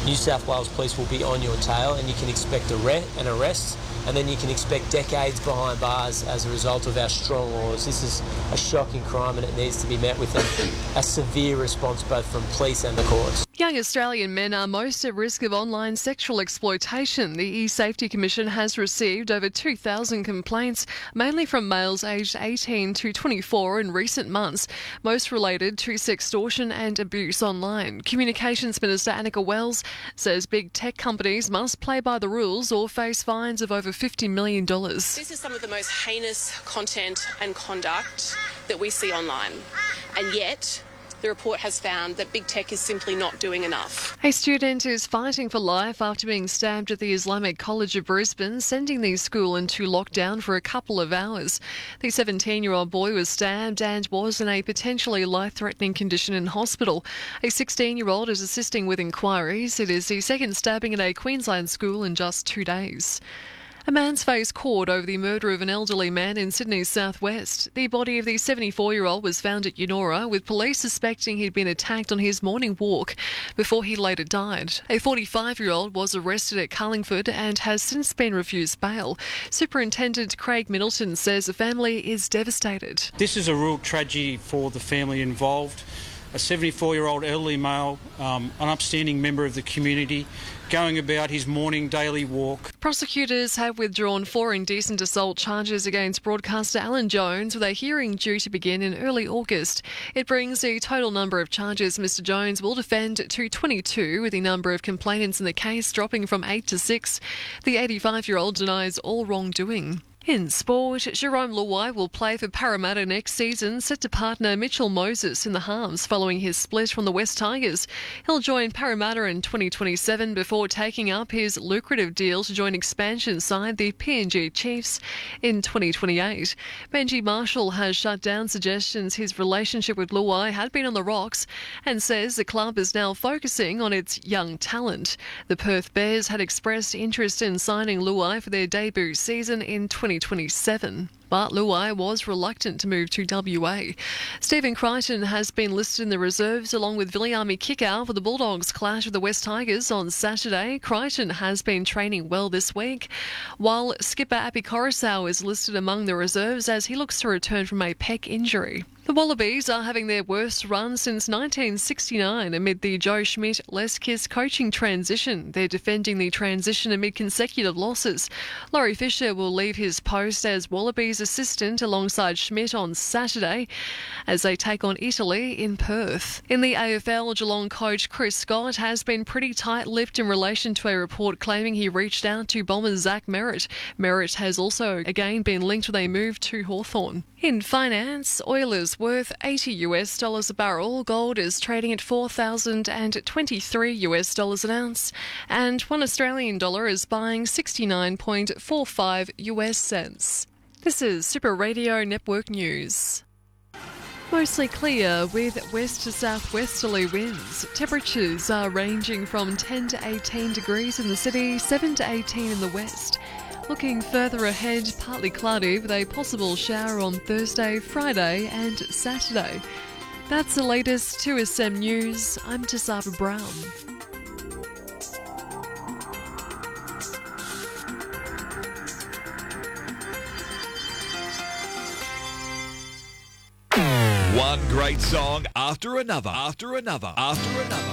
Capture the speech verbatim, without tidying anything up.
New South Wales Police will be on your tail, and you can expect arre- an arrest, and then you can expect decades behind bars as a result of our strong laws. This is a shocking crime, and it needs to be met with a, a severe response both from police and the courts. Young Australian men are most at risk of online sexual exploitation. The E-Safety Commission has received over two thousand complaints, mainly from males aged eighteen to twenty-four in recent months, most related to sextortion and abuse online. Communications Minister Annika Wells says big tech companies must play by the rules or face fines of over fifty million dollars. This is some of the most heinous content and conduct that we see online, and yet the report has found that big tech is simply not doing enough. A student is fighting for life after being stabbed at the Islamic College of Brisbane, sending the school into lockdown for a couple of hours. The seventeen-year-old boy was stabbed and was in a potentially life-threatening condition in hospital. A sixteen-year-old is assisting with inquiries. It is the second stabbing at a Queensland school in just two days. A man's face caught over the murder of an elderly man in Sydney's southwest. The body of the seventy-four-year-old was found at Eunora, with police suspecting he'd been attacked on his morning walk before he later died. A forty-five-year-old was arrested at Carlingford and has since been refused bail. Superintendent Craig Middleton says the family is devastated. This is a real tragedy for the family involved. A seventy-four-year-old elderly male, um, an upstanding member of the community, going about his morning daily walk. Prosecutors have withdrawn four indecent assault charges against broadcaster Alan Jones, with a hearing due to begin in early August. It brings the total number of charges Mister Jones will defend to twenty-two, with the number of complainants in the case dropping from eight to six. The eighty-five-year-old denies all wrongdoing. In sport, Jerome Luai will play for Parramatta next season, set to partner Mitchell Moses in the halves following his split from the West Tigers. He'll join Parramatta in twenty twenty-seven before taking up his lucrative deal to join expansion side the P N G Chiefs in twenty twenty-eight. Benji Marshall has shut down suggestions his relationship with Luai had been on the rocks and says the club is now focusing on its young talent. The Perth Bears had expressed interest in signing Luai for their debut season in twenty twenty-seven. But Luai was reluctant to move to W A. Stephen Crichton has been listed in the reserves along with Viliami Kikau for the Bulldogs clash with the West Tigers on Saturday. Crichton has been training well this week, while skipper Api Coruscant is listed among the reserves as he looks to return from a pec injury. The Wallabies are having their worst run since nineteen sixty-nine amid the Joe Schmidt-Les Kiss coaching transition. They're defending the transition amid consecutive losses. Laurie Fisher will leave his post as Wallabies assistant alongside Schmidt on Saturday as they take on Italy in Perth. In the A F L, Geelong coach Chris Scott has been pretty tight-lipped in relation to a report claiming he reached out to Bombers Zach Merritt. Merritt has also again been linked with a move to Hawthorn. In finance, oil is worth eighty US dollars a barrel, gold is trading at four thousand twenty-three US dollars an ounce, and one Australian dollar is buying sixty-nine point four five US cents. This is Super Radio Network News. Mostly clear with west to southwesterly winds. Temperatures are ranging from ten to eighteen degrees in the city, seven to eighteen in the west. Looking further ahead, partly cloudy with a possible shower on Thursday, Friday and Saturday. That's the latest two S M News. I'm Tisaba Brown. One great song after another, after another, after another.